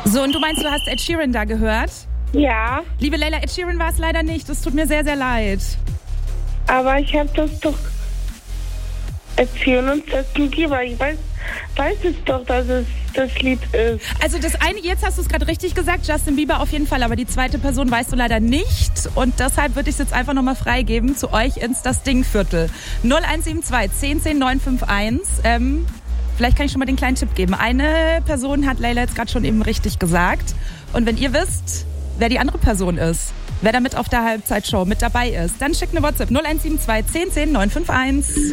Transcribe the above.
So, und du meinst, du hast Ed Sheeran da gehört? Ja, Liebe Leila, Ed Sheeran war es leider nicht. Das tut mir sehr, sehr leid. aber ich habe das doch erzählt und Justin Bieber. Ich weiß es doch, dass es das Lied ist. Also das eine, jetzt hast du es gerade richtig gesagt, Justin Bieber auf jeden Fall, aber die zweite Person weißt du leider nicht. Und deshalb würde ich es jetzt einfach nochmal freigeben zu euch ins Das Ding-Viertel. 0172 10 10 951. Vielleicht kann ich schon mal den kleinen Tipp geben. Eine Person hat Leila jetzt gerade schon eben richtig gesagt. Und wenn ihr wisst, wer die andere Person ist, wer da mit auf der Halbzeitshow mit dabei ist, dann schickt eine WhatsApp 0172 10 10 951.